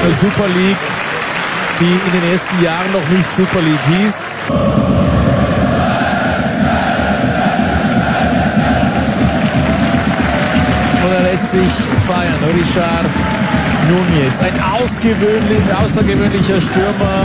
Super League, die in den ersten Jahren noch nicht Super League hieß. Und er lässt sich feiern. Richard Núñez, ein außergewöhnlicher Stürmer.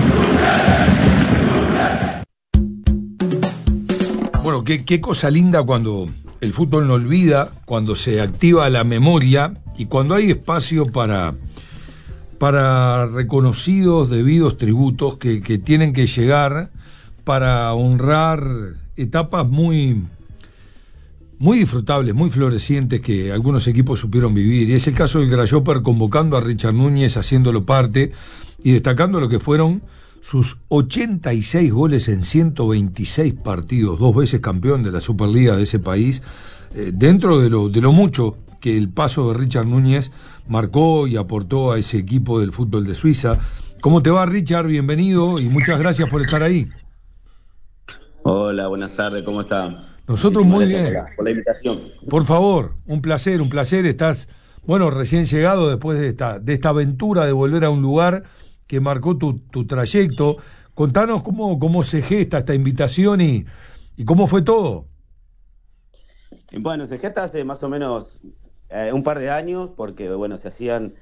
Bueno, qué cosa linda cuando el fútbol no olvida, cuando se activa la memoria y cuando hay espacio para reconocidos, debidos tributos que tienen que llegar para honrar etapas muy disfrutables, muy florecientes que algunos equipos supieron vivir. Y es el caso del Grasshopper convocando a Richard Núñez, haciéndolo parte y destacando lo que fueron sus 86 goles en 126 partidos, 2 veces campeón de la Superliga de ese país, dentro de lo mucho que el paso de Richard Núñez marcó y aportó a ese equipo del fútbol de Suiza. ¿Cómo te va, Richard? Bienvenido y muchas gracias por estar ahí. Hola, buenas tardes, ¿cómo están? Nosotros muy bien. Por la invitación. Por favor, un placer. Estás, recién llegado después de esta aventura de volver a un lugar que marcó tu trayecto. Contanos cómo se gesta esta invitación y cómo fue todo. Bueno, se gesta hace más o menos un par de años, porque se hacían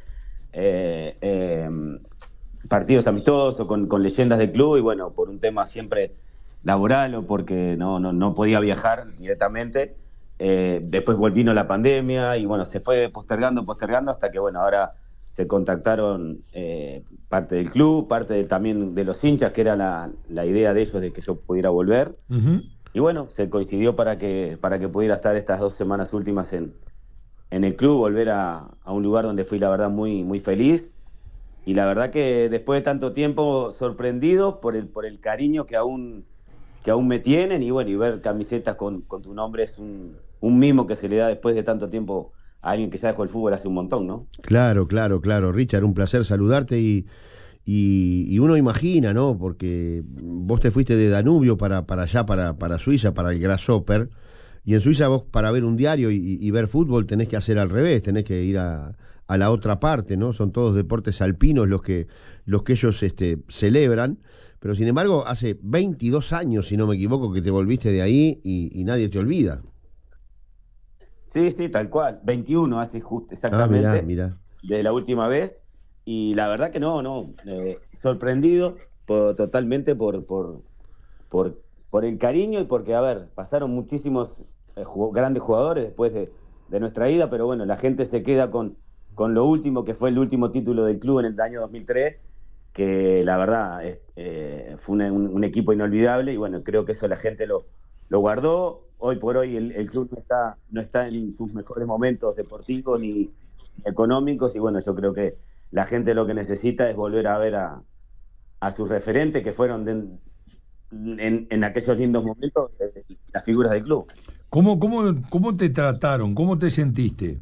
partidos amistosos con leyendas del club, y por un tema siempre laboral o porque no podía viajar directamente. Después vino la pandemia y se fue postergando hasta que ahora se contactaron parte del club, parte también de los hinchas, que era la idea de ellos de que yo pudiera volver. Uh-huh. Y se coincidió para que pudiera estar estas 2 semanas últimas en el club, volver a un lugar donde fui, la verdad, muy, muy feliz. Y la verdad que después de tanto tiempo sorprendido por el cariño que aún me tienen, y ver camisetas con tu nombre es un mimo que se le da después de tanto tiempo a alguien que ya dejó el fútbol hace un montón, ¿no? Claro, Richard, un placer saludarte y uno imagina, ¿no? Porque vos te fuiste de Danubio para allá, para Suiza, para el Grasshopper, y en Suiza vos para ver un diario y ver fútbol tenés que hacer al revés, tenés que ir a la otra parte, ¿no? Son todos deportes alpinos los que ellos celebran, pero sin embargo hace 22 años, si no me equivoco, que te volviste de ahí y nadie te olvida. Sí, tal cual, 21 hace justo exactamente, mirá. De la última vez, y la verdad que sorprendido totalmente por el cariño y porque, pasaron muchísimos grandes jugadores después de nuestra ida, pero la gente se queda con lo último, que fue el último título del club en el año 2003, que la verdad fue un equipo inolvidable, y creo que eso la gente lo guardó. Hoy por hoy el club no está en sus mejores momentos deportivos ni económicos, y yo creo que la gente lo que necesita es volver a ver a sus referentes, que fueron en aquellos lindos momentos las figuras del club. ¿Cómo te trataron? ¿Cómo te sentiste?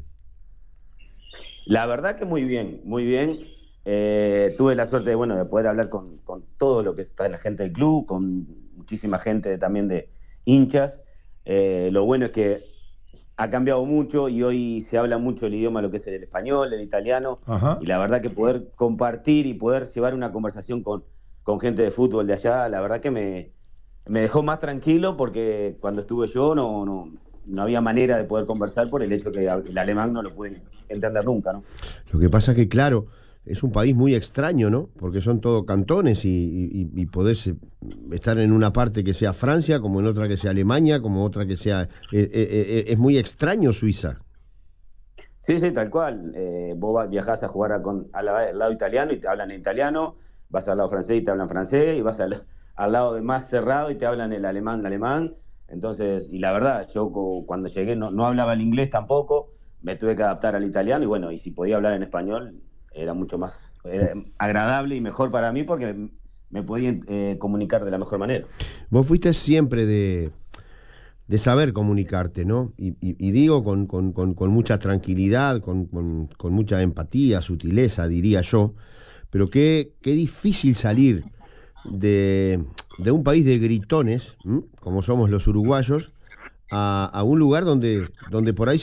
La verdad que muy bien, muy bien. Tuve la suerte de poder hablar con todo lo que está la gente del club, con muchísima gente también de hinchas. Lo bueno es que ha cambiado mucho y hoy se habla mucho el idioma, lo que es el español, el italiano. Ajá. Y la verdad que poder compartir y poder llevar una conversación con gente de fútbol de allá, la verdad que me dejó más tranquilo, porque cuando estuve yo no había manera de poder conversar por el hecho que el alemán no lo pude entender nunca, ¿no? Lo que pasa es que, claro, es un país muy extraño, ¿no? Porque son todos cantones y podés estar en una parte que sea Francia, como en otra que sea Alemania, como otra que sea... es muy extraño Suiza. Sí, tal cual. Vos viajás a jugar al lado italiano y te hablan en italiano, vas al lado francés y te hablan francés, y vas al lado de más cerrado y te hablan el alemán. Entonces, y la verdad, yo cuando llegué no hablaba el inglés tampoco, me tuve que adaptar al italiano, y si podía hablar en español era mucho más agradable y mejor para mí, porque me podía comunicar de la mejor manera. Vos fuiste siempre de saber comunicarte, ¿no? Y digo con mucha tranquilidad, con mucha empatía, sutileza, diría yo, pero qué difícil salir de un país de gritones, como somos los uruguayos, a un lugar donde por ahí